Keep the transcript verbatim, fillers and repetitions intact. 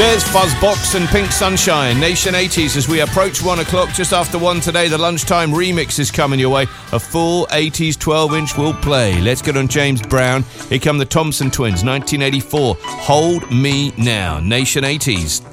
There's Fuzzbox and Pink Sunshine, Nation eighties. As we approach one o'clock, just after one today, the lunchtime remix is coming your way. A full eighties twelve-inch will play. Let's get on James Brown. Here come the Thompson Twins, nineteen eighty-four. Hold Me Now, Nation eighties.